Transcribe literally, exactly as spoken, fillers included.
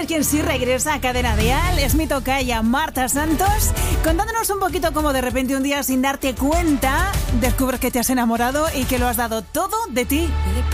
sabes quién sí regresa a Cadena Dial? Es mi tocaya Marta Santos, contándonos un poquito cómo de repente un día sin darte cuenta descubres que te has enamorado y que lo has dado todo de ti.